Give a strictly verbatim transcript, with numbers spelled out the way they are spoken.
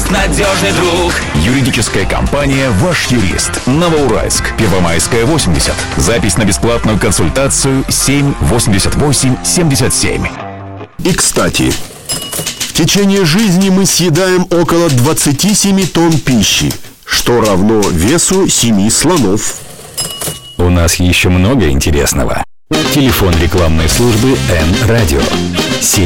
юрист, надежный друг. Юридическая компания «Ваш юрист». Новоуральск, Первомайская, восемьдесят. Запись на бесплатную консультацию семь восемьдесят восемь семьдесят семь. И, кстати, в течение жизни мы съедаем около двадцати семи тонн пищи, что равно весу семи слонов. У нас еще много интересного. Телефон рекламной службы Н-Радио.